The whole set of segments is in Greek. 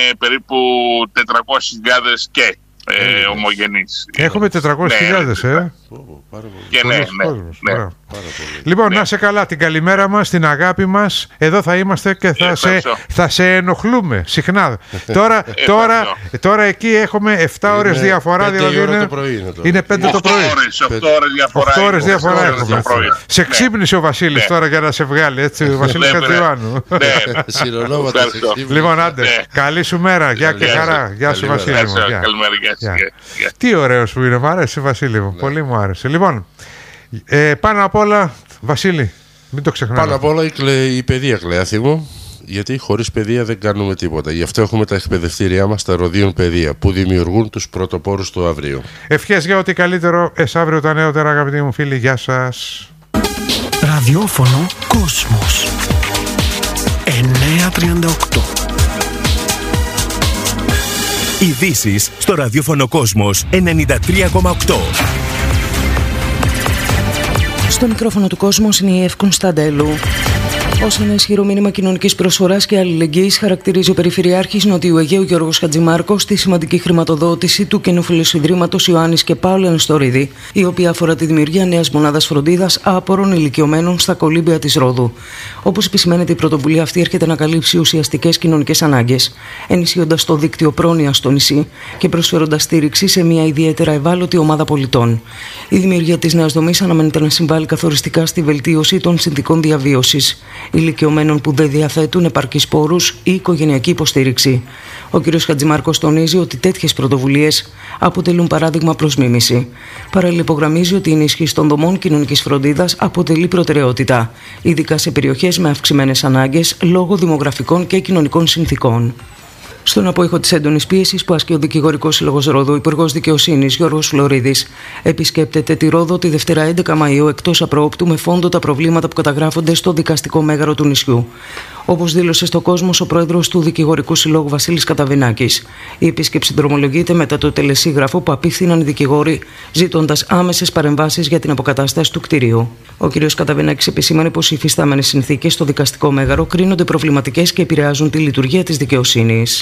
περίπου 400.000 και ομογενείς. Έχουμε 400.000, Και ναι. Λοιπόν, να σε καλά, την καλημέρα μας, την αγάπη μας. Εδώ θα είμαστε και θα σε ενοχλούμε συχνά. Τώρα εκεί έχουμε 7 ώρες διαφορά, δηλαδή είναι 5 το πρωί. 8 ώρες διαφορά έχουμε. Σε ξύπνησε ο Βασίλης τώρα για να σε βγάλει, έτσι, ο Βασίλης Κατζιωάννου. Λοιπόν, άντε, καλή σου μέρα, γεια και χαρά. Γεια σου, Βασίλη μου. Τι ωραίος που είναι, μου άρεσε, Βασίλη μου, πολύ μου άρεσε. Λοιπόν, πάνω απ' όλα, Βασίλη, μην το ξεχνάμε. Πάνω απ' όλα η παιδεία, Κλεάθη μου, γιατί χωρίς παιδεία δεν κάνουμε τίποτα. Γι' αυτό έχουμε τα εκπαιδευτήριά μας, τα Ροδιών Παιδεία, που δημιουργούν τους πρωτοπόρους του αύριο. Ευχές για ό,τι καλύτερο αύριο τα νεότερα, αγαπητοί μου φίλοι. Γεια σας. Ραδιόφωνο Κόσμος 938. Ειδήσεις στο ραδιόφωνο Κόσμος 93,8. Στο μικρόφωνο του Κόσμος είναι η Εύη Κωνσταντέλου. Ως ένα ισχυρό μήνυμα κοινωνικής προσφοράς και αλληλεγγύης, χαρακτηρίζει ο Περιφερειάρχης Νοτιού Αιγαίου Γιώργος Χατζημάρκος τη σημαντική χρηματοδότηση του Κοινοφιλούς Ιδρύματος Ιωάννης και Παύλου Ενστορίδη, η οποία αφορά τη δημιουργία νέας μονάδας φροντίδας άπορων ηλικιωμένων στα κολύμπια της Ρόδου. Όπως επισημαίνεται, η πρωτοβουλία αυτή έρχεται να καλύψει ουσιαστικές κοινωνικές ανάγκες, ενισχύοντας το δίκτυο πρόνοιας στο νησί και προσφέροντας στήριξη σε μια ιδιαίτερα ευάλωτη ομάδα πολιτών. Η δημιουργία της νέας δομής αναμένεται να συμβάλλει καθοριστικά στη βελτίωση των συνθηκών διαβίωσης ηλικιωμένων που δεν διαθέτουν επαρκείς πόρους ή οικογενειακή υποστήριξη. Ο κ. Χατζημάρκος τονίζει ότι τέτοιες πρωτοβουλίες αποτελούν παράδειγμα προς μίμηση. Παράλληλα, υπογραμμίζει ότι η ενίσχυση των δομών κοινωνικής φροντίδας αποτελεί προτεραιότητα, ειδικά σε περιοχές με αυξημένες ανάγκες λόγω δημογραφικών και κοινωνικών συνθηκών. Στον απόϊχο της έντονης πίεσης που ασκεί ο Δικηγορικός Σύλλογος Ρόδου, ο Υπουργός Δικαιοσύνης Γιώργος Φλωρίδης επισκέπτεται τη Ρόδο τη Δευτέρα 11 Μαΐου εκτός απροόπτου με φόντο τα προβλήματα που καταγράφονται στο δικαστικό μέγαρο του νησιού. Όπως δήλωσε στο Κόσμος ο πρόεδρος του Δικηγορικού Συλλόγου Βασίλης Καταβινάκης, η επίσκεψη δρομολογείται μετά το τελεσίγραφο που απίφθηναν οι δικηγόροι ζητώντας άμεσες παρεμβάσεις για την αποκατάσταση του κτηρίου. Ο κ. Καταβινάκης επισήμανε πως οι υφιστάμενες συνθήκες στο δικαστικό μέγαρο κρίνονται προβληματικές και επηρεάζουν τη λειτουργία της δικαιοσύνης.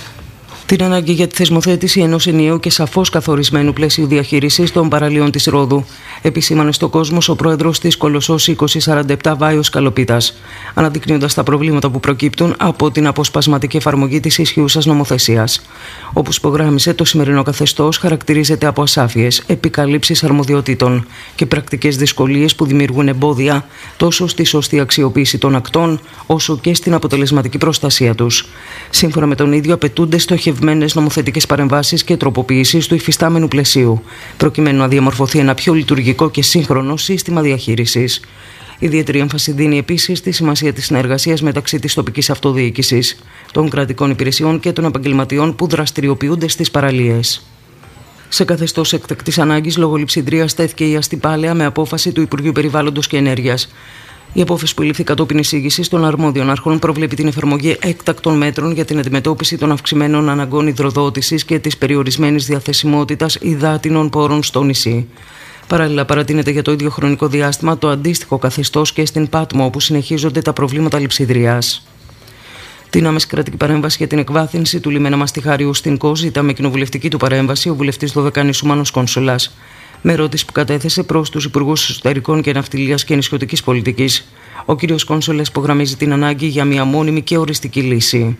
Την ανάγκη για τη θεσμοθέτηση ενός ενιαίου και σαφώς καθορισμένου πλαίσιου διαχείρισης των παραλίων της Ρόδου επισήμανε στο Κόσμος ο πρόεδρος της Κολοσσός 2047 Βάιος Καλοπίτας, αναδεικνύοντας τα προβλήματα που προκύπτουν από την αποσπασματική εφαρμογή της ισχύουσας νομοθεσίας. Όπως υπογράμμισε, το σημερινό καθεστώς χαρακτηρίζεται από ασάφειες, επικαλύψεις αρμοδιοτήτων και πρακτικές δυσκολίες που δημιουργούν εμπόδια τόσο στη σωστή αξιοποίηση των ακτών όσο και στην αποτελεσματική προστασία τους. Σύμφωνα με τον ίδιο, απαιτούνται στοχευμένες νομοθετικές παρεμβάσεις και τροποποιήσεις του υφιστάμενου πλαισίου, προκειμένου να διαμορφωθεί ένα πιο λειτουργικό και σύγχρονο σύστημα διαχείρισης. Ιδιαίτερη έμφαση δίνει επίσης στη σημασία της συνεργασίας μεταξύ της τοπικής αυτοδιοίκησης, των κρατικών υπηρεσιών και των επαγγελματιών που δραστηριοποιούνται στις παραλίες. Σε καθεστώς έκτακτης ανάγκης λόγω λειψιδρίας τέθηκε η Αστυπάλαια με απόφαση του Υπουργείου Περιβάλλοντος και Ενέργειας. Η απόφαση που λήφθη κατόπιν εισήγησης των αρμόδιων αρχών προβλέπει την εφαρμογή έκτακτων μέτρων για την αντιμετώπιση των αυξημένων αναγκών υδροδότησης και της περιορισμένης διαθεσιμότητας υδάτινων πόρων στο νησί. Παράλληλα, παρατείνεται για το ίδιο χρονικό διάστημα το αντίστοιχο καθεστώς και στην Πάτμο, όπου συνεχίζονται τα προβλήματα λειψιδρίας. Την άμεση κρατική παρέμβαση για την εκβάθυνση του λιμένα Μαστιχάριου στην ΚΟ ζητά με κοινοβουλευτική του παρέμβαση ο βουλευτής Δωδεκάνης Μάνος Κόνσολας, με ερώτηση που κατέθεσε προς τους Υπουργούς Εσωτερικών και Ναυτιλίας και Νησιωτικής Πολιτικής. Ο κ. Κόνσολας υπογραμμίζει την ανάγκη για μια μόνιμη και οριστική λύση.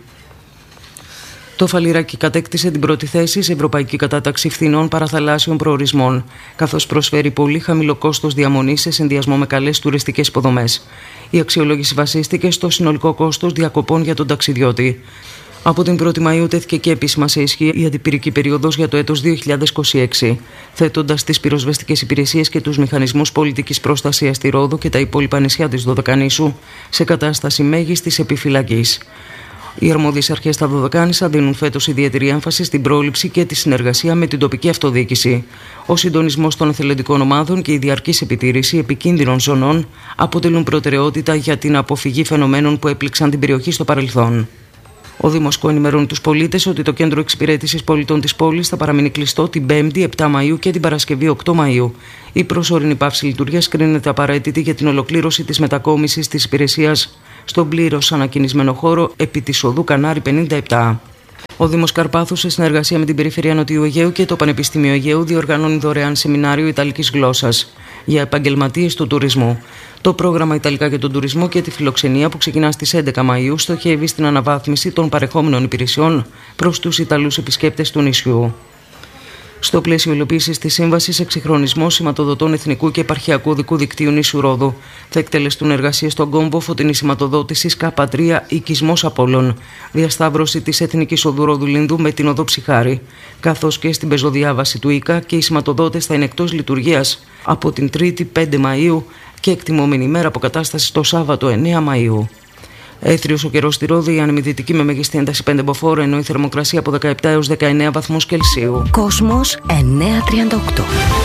Το Φαλιράκι κατέκτησε την πρώτη θέση σε ευρωπαϊκή κατάταξη φθηνών παραθαλάσσιων προορισμών, καθώς προσφέρει πολύ χαμηλό κόστος διαμονής σε συνδυασμό με καλές τουριστικές υποδομές. Η αξιολόγηση βασίστηκε στο συνολικό κόστος διακοπών για τον ταξιδιώτη. Από την 1η Μαΐου τέθηκε και επίσημα σε ισχύ η αντιπυρική περίοδος για το έτος 2026, θέτοντας τις πυροσβεστικές υπηρεσίες και τους μηχανισμούς πολιτικής προστασίας στη Ρόδο και τα υπόλοιπα νησιά της Δωδεκανήσου σε κατάσταση μέγιστης επιφυλακής. Οι αρμόδιες αρχές στα Δωδεκάνησα δίνουν φέτος ιδιαίτερη έμφαση στην πρόληψη και τη συνεργασία με την τοπική αυτοδιοίκηση. Ο συντονισμός των εθελοντικών ομάδων και η διαρκής επιτήρηση επικίνδυνων ζωνών αποτελούν προτεραιότητα για την αποφυγή φαινομένων που έπληξαν την περιοχή στο παρελθόν. Ο Δήμος ΚΟ ενημερώνει τους πολίτες ότι το κέντρο εξυπηρέτησης πολιτών της πόλης θα παραμείνει κλειστό την 5η 7 Μαΐου και την Παρασκευή 8 Μαΐου. Η προσωρινή πάυση λειτουργίας κρίνεται απαραίτητη για την ολοκλήρωση της μετακόμισης της υπηρεσίας στον πλήρως ανακοινισμένο χώρο επί της οδού Κανάρη 57. Ο Δήμος Καρπάθου, σε συνεργασία με την Περιφέρεια Νοτιού Αιγαίου και το Πανεπιστήμιο Αιγαίου, διοργανώνει δωρεάν σεμινάριο Ιταλικής γλώσσας για επαγγελματίες του τουρισμού. Το πρόγραμμα Ιταλικά για τον τουρισμό και τη φιλοξενία, που ξεκινά στις 11 Μαΐου, στοχεύει στην αναβάθμιση των παρεχόμενων υπηρεσιών προς τους Ιταλούς επισκέπτες του νησιού. Στο πλαίσιο υλοποίησης της σύμβασης, εξυγχρονισμός σηματοδοτών εθνικού και επαρχιακού οδικού δικτύου νήσου Ρόδου, θα εκτελεστούν εργασίες στον κόμβο Φωτεινή σηματοδότησης K3 Οικισμός Απόλλων, διασταύρωση της εθνικής οδού Ρόδου Λίνδου με την οδό Ψυχάρη, καθώς και στην πεζοδιάβαση του ΙΚΑ, και οι σηματοδότες θα είναι εκτός λειτουργίας από την 3η 5 Μαΐου και εκτιμόμενη ημέρα αποκατάσταση το Σάββατο 9 Μαΐου. Έθριος ο καιρός στη Ρόδη, η ανεμιδυτική με μέγιστη ένταση 5 μποφόρ, ενώ η θερμοκρασία από 17 έως 19 βαθμούς Κελσίου. Κόσμος 938.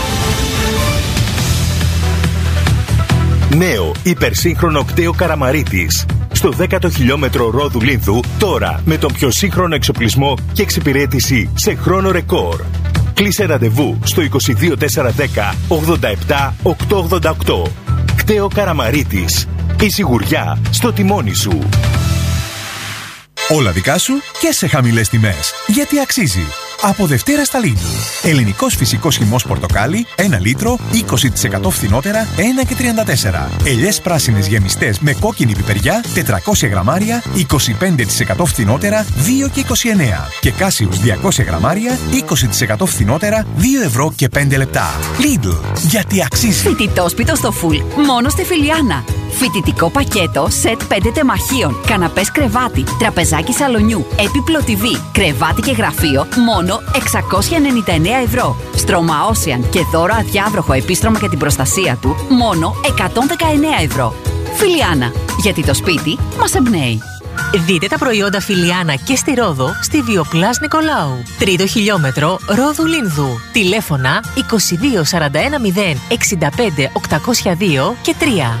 Νέο υπερσύγχρονο κτέο Καραμαρίτης. Στο 10ο χιλιόμετρο Ρόδου Λίνδου, τώρα με τον πιο σύγχρονο εξοπλισμό και εξυπηρέτηση σε χρόνο ρεκόρ. Κλείσε ραντεβού στο 22410 87 888. Κτέο Καραμαρίτης. Η σιγουριά στο τιμόνι σου. Όλα δικά σου και σε χαμηλές τιμές. Γιατί αξίζει. Από Δευτέρα στα Lidl. Ελληνικός φυσικός χυμός πορτοκάλι, 1 λίτρο, 20% φθηνότερα, 1,34. Ελιές πράσινες γεμιστές με κόκκινη πιπεριά, 400 γραμμάρια, 25% φθηνότερα, 2,29. Και κάσιους 200 γραμμάρια, 20% φθηνότερα, 2 ευρώ και 5 λεπτά. Lidl. Γιατί αξίζει. Φοιτητόσπιτο στο Full, μόνο στη Φιλιάνα. Φοιτητικό πακέτο, σετ 5 τεμαχίων, καναπές κρεβάτι, τραπεζάκι σαλονιού, έπιπλο TV, κρεβάτι και γραφείο, μόνο 699 ευρώ. Στρώμα Ocean και δώρο αδιάβροχο επίστρωμα για την προστασία του, μόνο 119 ευρώ. Φιλιάνα, γιατί το σπίτι μας εμπνέει. Δείτε τα προϊόντα Φιλιάνα και στη Ρόδο στη Βιοπλάς Νικολάου. 3ο χιλιόμετρο Ρόδου Λίνδου. Τηλέφωνα 22 41 0 65 802 και 3.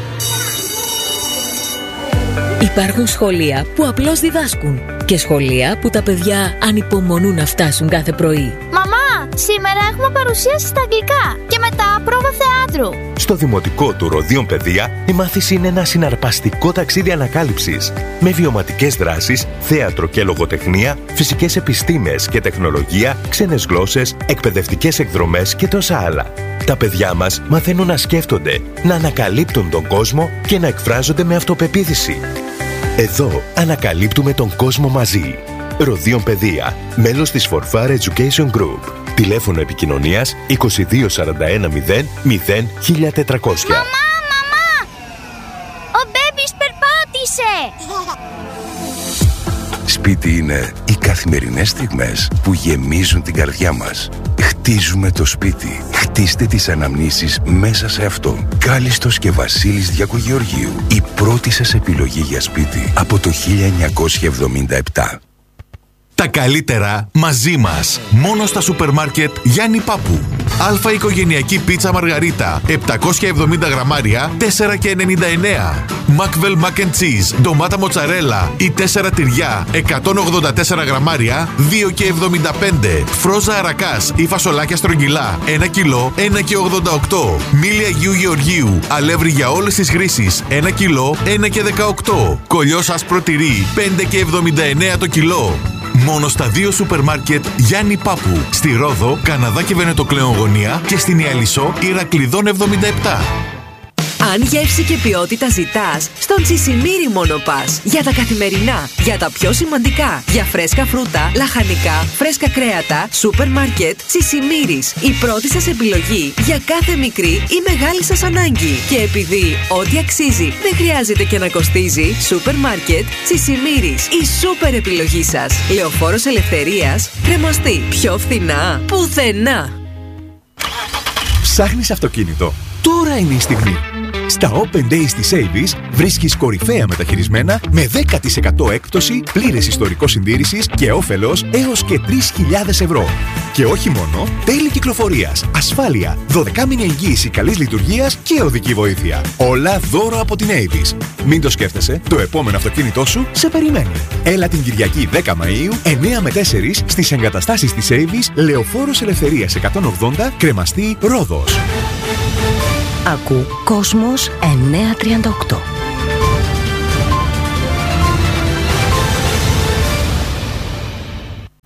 Υπάρχουν σχολεία που απλώς διδάσκουν και σχολεία που τα παιδιά ανυπομονούν να φτάσουν κάθε πρωί. Μαμά, σήμερα έχουμε παρουσίαση στα αγγλικά και μετά πρόβα θεάτρου. Στο Δημοτικό του Ροδίων Παιδεία, η μάθηση είναι ένα συναρπαστικό ταξίδι ανακάλυψης με βιωματικές δράσεις, θέατρο και λογοτεχνία, φυσικές επιστήμες και τεχνολογία, ξένες γλώσσες, εκπαιδευτικές εκδρομές και τόσα άλλα. Τα παιδιά μας μαθαίνουν να σκέφτονται, να ανακαλύπτουν τον κόσμο και να εκφράζονται με αυτοπεποίθηση. Εδώ ανακαλύπτουμε τον κόσμο μαζί. Ροδίων Παιδεία, μέλος της Forfar Education Group. Τηλέφωνο επικοινωνίας 22 41 0 0 1400. Μαμά! Ο μπέμπις περπάτησε! Σπίτι είναι οι καθημερινές στιγμές που γεμίζουν την καρδιά μας. Χτίζουμε το σπίτι. Χτίστε τις αναμνήσεις μέσα σε αυτό. Κάλιστος και Βασίλης Διακογεωργίου. Η πρώτη σας επιλογή για σπίτι από το 1977. Τα καλύτερα μαζί μας. Μόνο στα σούπερ μάρκετ Γιάννη Πάπου. Αλφα οικογενειακή πίτσα Μαργαρίτα 770 γραμμάρια 4,99. Μακβελ Mac and Cheese ντομάτα μοτσαρέλα ή 4 τυριά 184 γραμμάρια 2,75. Φρόζα αρακάς ή φασολάκια στρογγυλά 1 κιλό 1,88. Μίλια Αγίου Γεωργίου αλεύρι για όλες τις χρήσεις 1 κιλό 1,18. Κολλιός άσπρο τυρί 5,79 το κιλό. Μόνο στα 2 σούπερ μάρκετ Γιάννη Πάπου. Στη Ρόδο, Καναδά και Βενετοκλέον Γωνία και στην Ιαλισσό Ηρακλειδών 77. Αν γεύση και ποιότητα ζητάς, στον Τσισιμίρι μόνο πας. Για τα καθημερινά, για τα πιο σημαντικά, για φρέσκα φρούτα, λαχανικά, φρέσκα κρέατα, σούπερ μάρκετ, Τσισιμίρις. Η πρώτη σας επιλογή για κάθε μικρή ή μεγάλη σας ανάγκη. Και επειδή ό,τι αξίζει δεν χρειάζεται και να κοστίζει, σούπερ μάρκετ, Τσισιμίρις. Η σούπερ επιλογή σας. Λεωφόρος Ελευθερίας, κρεμαστή. Πιο φθηνά, πουθενά. Ψάχνεις αυτοκίνητο? Τώρα είναι η στιγμή. Στα Open Days της Avis βρίσκεις κορυφαία μεταχειρισμένα με 10% έκπτωση, πλήρες ιστορικό συντήρησης και όφελος έως και 3.000 ευρώ. Και όχι μόνο, τέλη κυκλοφορίας, ασφάλεια, 12μηνη εγγύηση καλής λειτουργίας και οδική βοήθεια. Όλα δώρο από την Avis. Μην το σκέφτεσαι, το επόμενο αυτοκίνητό σου σε περιμένει. Έλα την Κυριακή 10 Μαΐου, 9 με 4 στις εγκαταστάσεις της Avis, Λεωφόρος Ελευθερίας 180, Κρεμαστή, Ρόδος. Ακού Κόσμος 938.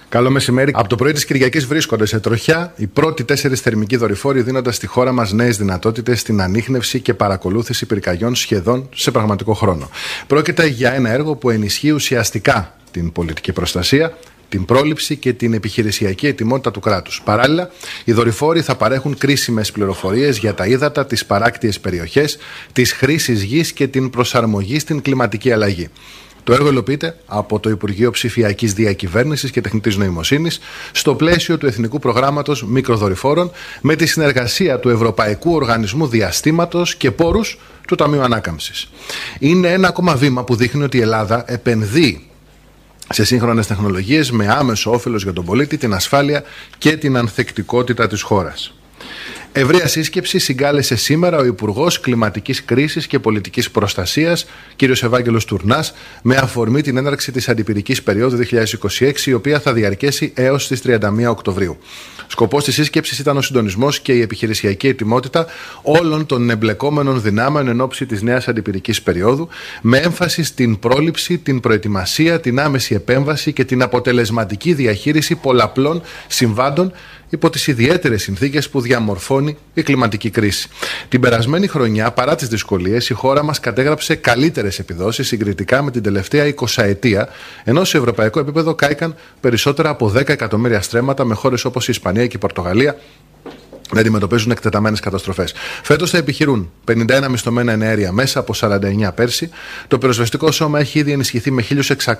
Καλό μεσημέρι. Από το πρωί της Κυριακής βρίσκονται σε τροχιά οι πρώτοι 4 θερμικοί δορυφόροι, δίνοντας στη χώρα μας νέες δυνατότητες στην ανίχνευση και παρακολούθηση πυρκαγιών σχεδόν σε πραγματικό χρόνο. Πρόκειται για ένα έργο που ενισχύει ουσιαστικά την πολιτική προστασία, την πρόληψη και την επιχειρησιακή ετοιμότητα του κράτους. Παράλληλα, οι δορυφόροι θα παρέχουν κρίσιμες πληροφορίες για τα ύδατα, τις παράκτιες περιοχές, τις χρήσεις γης και την προσαρμογή στην κλιματική αλλαγή. Το έργο υλοποιείται από το Υπουργείο Ψηφιακής Διακυβέρνησης και Τεχνητής Νοημοσύνης στο πλαίσιο του Εθνικού Προγράμματος Μικροδορυφόρων με τη συνεργασία του Ευρωπαϊκού Οργανισμού Διαστήματος και πόρους του Ταμείου Ανάκαμψης. Είναι ένα ακόμα βήμα που δείχνει ότι η Ελλάδα επενδύει σε σύγχρονες τεχνολογίες με άμεσο όφελος για τον πολίτη, την ασφάλεια και την ανθεκτικότητα της χώρας. Ευρεία σύσκεψη συγκάλεσε σήμερα ο Υπουργός Κλιματικής Κρίσης και Πολιτικής Προστασίας, κ. Ευάγγελος Τουρνάς, με αφορμή την έναρξη της αντιπυρικής περίοδου 2026, η οποία θα διαρκέσει έως τις 31 Οκτωβρίου. Σκοπός της σύσκεψης ήταν ο συντονισμός και η επιχειρησιακή ετοιμότητα όλων των εμπλεκόμενων δυνάμεων εν ώψη της νέας αντιπυρικής περίοδου, με έμφαση στην πρόληψη, την προετοιμασία, την άμεση επέμβαση και την αποτελεσματική διαχείριση πολλαπλών συμβάντων υπό τις ιδιαίτερες συνθήκες που διαμορφώνει η κλιματική κρίση. Την περασμένη χρονιά, παρά τις δυσκολίες, η χώρα μας κατέγραψε καλύτερες επιδόσεις συγκριτικά με την τελευταία 20ετία, ενώ σε ευρωπαϊκό επίπεδο κάηκαν περισσότερα από 10 εκατομμύρια στρέμματα, με χώρες όπως η Ισπανία και η Πορτογαλία να αντιμετωπίζουν εκτεταμένες καταστροφές. Φέτος θα επιχειρούν 51 μισθωμένα εναέρια μέσα από 49 πέρσι. Το πυροσβεστικό σώμα έχει ήδη ενισχυθεί με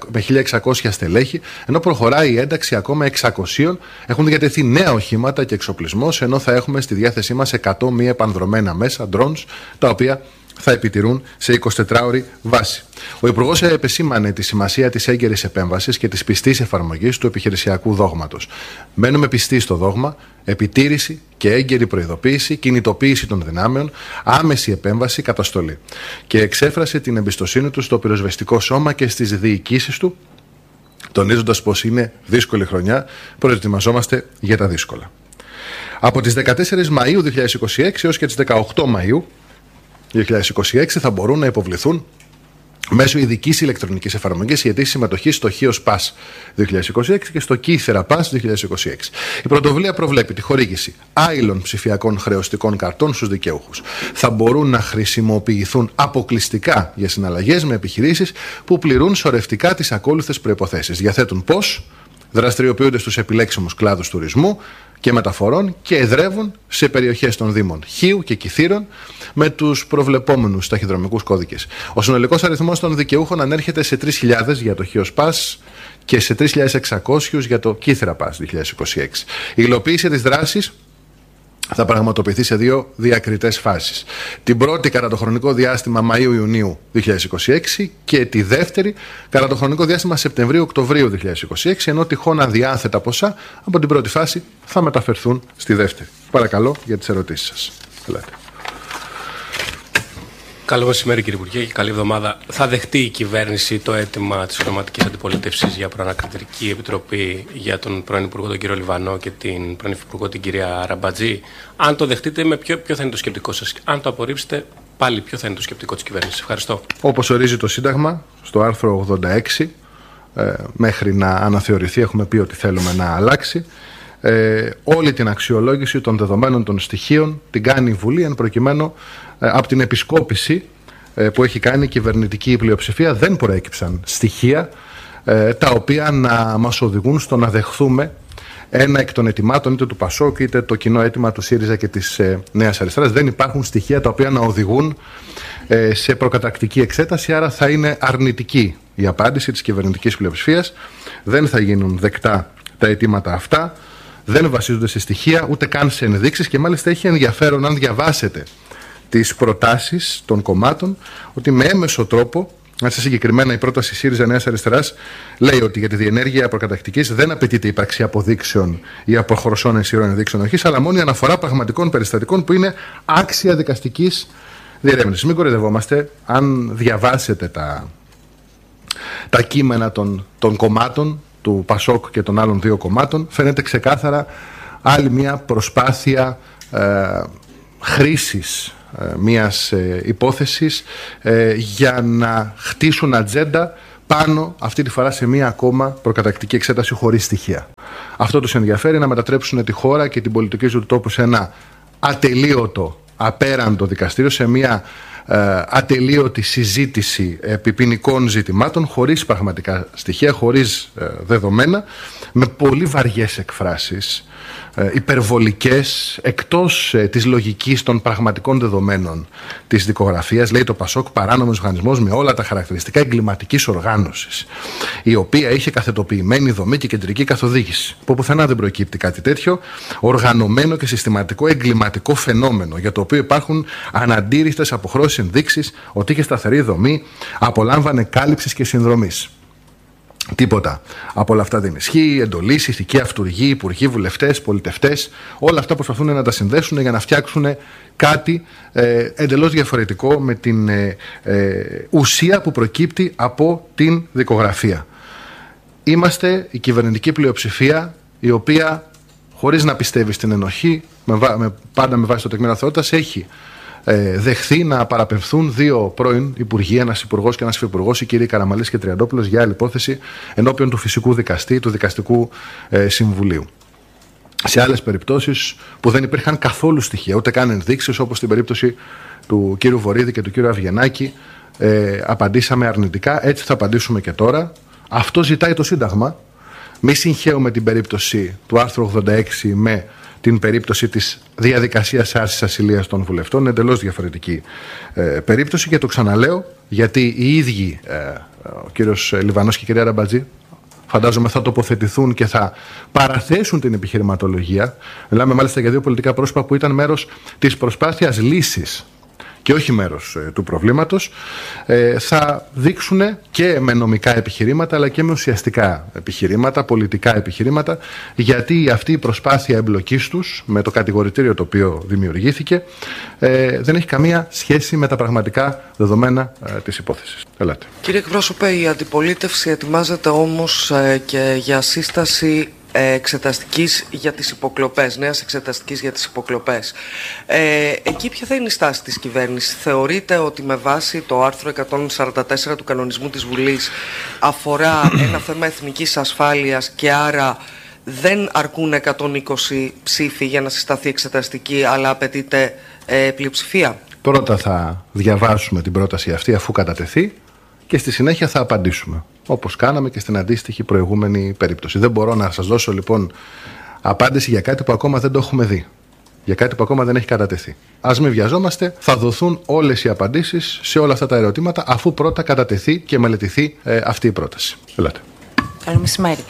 1.600 στελέχη, ενώ προχωράει η ένταξη ακόμα 600. Έχουν διατεθεί νέα οχήματα και εξοπλισμός, ενώ θα έχουμε στη διάθεσή μας 100 μη επανδρομένα μέσα, drones, τα οποία θα επιτηρούν σε 24ωρη βάση. Ο Υπουργός επεσήμανε τη σημασία της έγκαιρης επέμβασης και της πιστής εφαρμογής του επιχειρησιακού δόγματος. Μένουμε πιστοί στο δόγμα, επιτήρηση και έγκαιρη προειδοποίηση, κινητοποίηση των δυνάμεων, άμεση επέμβαση, καταστολή. Και εξέφρασε την εμπιστοσύνη του στο πυροσβεστικό σώμα και στις διοικήσεις του, τονίζοντας πως είναι δύσκολη χρονιά, προετοιμαζόμαστε για τα δύσκολα. Από τις 14 Μαΐου 2026 έως και τις 18 Μαΐου 2026 θα μπορούν να υποβληθούν μέσω ειδικής ηλεκτρονικής εφαρμογής η αιτήσεις συμμετοχής στο HEOS Pass 2026 και στο Κύθερα Pass 2026. Η πρωτοβουλία προβλέπει τη χορήγηση άειλων ψηφιακών χρεωστικών καρτών στους δικαιούχους. Θα μπορούν να χρησιμοποιηθούν αποκλειστικά για συναλλαγές με επιχειρήσεις που πληρούν σωρευτικά τις ακόλουθες προϋποθέσεις. Διαθέτουν πώς, δραστηριοποιούνται στους επιλέξιμους κλάδους τουρισμού και μεταφορών και εδρεύουν σε περιοχές των Δήμων Χίου και Κιθήρων με τους προβλεπόμενους ταχυδρομικούς κώδικες. Ο συνολικός αριθμός των δικαιούχων ανέρχεται σε 3.000 για το HEOS Pass και σε 3.600 για το Κύθερα Pass 2026. Η υλοποίηση της δράσης θα πραγματοποιηθεί σε 2 διακριτές φάσεις. Την πρώτη κατά το χρονικό διάστημα Μαΐου-Ιουνίου 2026 και τη δεύτερη κατά το χρονικό διάστημα Σεπτεμβρίου-Οκτωβρίου 2026, ενώ τυχόν αδιάθετα ποσά από την πρώτη φάση θα μεταφερθούν στη δεύτερη. Παρακαλώ για τις ερωτήσεις σας. Ελάτε. Καλό μεσημέρι κύριε Υπουργέ και καλή εβδομάδα. Θα δεχτεί η κυβέρνηση το αίτημα της κομματικής αντιπολίτευσης για προανακριτική επιτροπή για τον πρώην Υπουργό τον κύριο Λιβανό και την πρώην Υφυπουργό την κυρία Ραμπατζή? Αν το δεχτείτε, με ποιο θα είναι το σκεπτικό σας? Αν το απορρίψετε, πάλι ποιο θα είναι το σκεπτικό της κυβέρνησης? Ευχαριστώ. Όπως ορίζει το Σύνταγμα, στο άρθρο 86, μέχρι να αναθεωρηθεί, έχουμε πει ότι θέλουμε να αλλάξει. Όλη την αξιολόγηση των δεδομένων των στοιχείων την κάνει η Βουλή, εν προκειμένου από την επισκόπηση που έχει κάνει η κυβερνητική πλειοψηφία δεν προέκυψαν στοιχεία τα οποία να μας οδηγούν στο να δεχθούμε ένα εκ των αιτημάτων είτε του ΠΑΣΟΚ είτε το κοινό αίτημα του ΣΥΡΙΖΑ και της Νέας Αριστεράς. Δεν υπάρχουν στοιχεία τα οποία να οδηγούν σε προκαταρκτική εξέταση, άρα θα είναι αρνητική η απάντηση της κυβερνητικής πλειοψηφίας. Δεν θα γίνουν δεκτά τα αιτήματα αυτά, δεν βασίζονται σε στοιχεία ούτε καν σε ενδείξεις και μάλιστα έχει ενδιαφέρον αν διαβάσετε τις προτάσεις των κομμάτων ότι με έμεσο τρόπο, μάλιστα συγκεκριμένα η πρόταση ΣΥΡΙΖΑ Νέας Αριστεράς λέει ότι για τη διενέργεια προκαταρκτικής δεν απαιτείται η ύπαρξη αποδείξεων ή αποχρωσών ενσύρων ενδείξεων οχής, αλλά μόνο η αναφορά πραγματικών περιστατικών που είναι άξια δικαστικής διερεύνησης. Μην κοροϊδευόμαστε, αν διαβάσετε τα κείμενα των κομμάτων του ΠΑΣΟΚ και των άλλων 2 κομμάτων, φαίνεται ξεκάθαρα άλλη μια προσπάθεια χρήσης μιας υπόθεσης για να χτίσουν ατζέντα πάνω αυτή τη φορά σε μία ακόμα προκαταρκτική εξέταση χωρίς στοιχεία. Αυτό τους ενδιαφέρει, να μετατρέψουν τη χώρα και την πολιτική ζωή του τόπου σε ένα ατελείωτο, απέραντο δικαστήριο, σε μία ατελείωτη συζήτηση επί ποινικών ζητημάτων, χωρίς πραγματικά στοιχεία, χωρίς δεδομένα, με πολύ βαριές εκφράσεις, υπερβολικές, εκτός της λογικής των πραγματικών δεδομένων της δικογραφίας. Λέει το ΠΑΣΟΚ, παράνομος οργανισμός με όλα τα χαρακτηριστικά εγκληματικής οργάνωσης, η οποία είχε καθετοποιημένη δομή και κεντρική καθοδήγηση. Που πουθενά δεν προκύπτει κάτι τέτοιο. Οργανωμένο και συστηματικό εγκληματικό φαινόμενο, για το οποίο υπάρχουν αναντήρητες αποχρώσεις ενδείξεις ότι είχε σταθερή δομή, απολάμβανε κάλυψης και συνδρομής. Τίποτα από όλα αυτά δεν ισχύει. Εντολής, ηθική αυτουργοί, υπουργοί, βουλευτές, πολιτευτές, όλα αυτά προσπαθούν να τα συνδέσουν για να φτιάξουν κάτι εντελώς διαφορετικό με την ουσία που προκύπτει από την δικογραφία. Είμαστε η κυβερνητική πλειοψηφία, η οποία, χωρίς να πιστεύει στην ενοχή, πάντα με βάση το τεκμήριο αθωότητας, έχει δεχθεί να παραπευθούν δύο πρώην υπουργοί, ένας υπουργός και ένας υφυπουργός, οι κύριοι Καραμανλής και Τριαντόπουλος, για άλλη υπόθεση ενώπιον του φυσικού δικαστή, του δικαστικού συμβουλίου. Σε άλλες περιπτώσεις που δεν υπήρχαν καθόλου στοιχεία, ούτε καν ενδείξεις, όπως στην περίπτωση του κύριου Βορίδη και του κύριου Αυγενάκη, απαντήσαμε αρνητικά. Έτσι θα απαντήσουμε και τώρα. Αυτό ζητάει το Σύνταγμα. Μη συγχαίουμε την περίπτωση του άρθρου 86 με την περίπτωση της διαδικασίας άρσης ασυλίας των βουλευτών. Είναι εντελώς διαφορετική περίπτωση, και το ξαναλέω γιατί οι ίδιοι ο κύριος Λιβανός και η κυρία Ραμπατζή φαντάζομαι θα τοποθετηθούν και θα παραθέσουν την επιχειρηματολογία. Μιλάμε μάλιστα για δύο πολιτικά πρόσωπα που ήταν μέρος της προσπάθειας λύσης και όχι μέρος του προβλήματος. Θα δείξουν και με νομικά επιχειρήματα αλλά και με ουσιαστικά επιχειρήματα, πολιτικά επιχειρήματα, γιατί αυτή η προσπάθεια εμπλοκής τους με το κατηγορητήριο το οποίο δημιουργήθηκε δεν έχει καμία σχέση με τα πραγματικά δεδομένα της υπόθεσης. Ελάτε. Κύριε εκπρόσωπε, η αντιπολίτευση ετοιμάζεται όμως και για σύσταση εξεταστικής για τις υποκλοπές, νέας εξεταστικής για τις υποκλοπές. Εκεί ποια θα είναι η στάση της κυβέρνησης? Θεωρείτε ότι με βάση το άρθρο 144 του κανονισμού της Βουλής αφορά ένα θέμα εθνικής ασφάλειας και άρα δεν αρκούν 120 ψήφοι για να συσταθεί εξεταστική, αλλά απαιτείται πλειοψηφία? Πρώτα θα διαβάσουμε την πρόταση αυτή αφού κατατεθεί και στη συνέχεια θα απαντήσουμε, όπως κάναμε και στην αντίστοιχη προηγούμενη περίπτωση. Δεν μπορώ να σας δώσω λοιπόν απάντηση για κάτι που ακόμα δεν το έχουμε δει, για κάτι που ακόμα δεν έχει κατατεθεί. Ας μην βιαζόμαστε, θα δοθούν όλες οι απαντήσεις σε όλα αυτά τα ερωτήματα αφού πρώτα κατατεθεί και μελετηθεί αυτή η πρόταση. Ελάτε. Καλό μεσημέρι.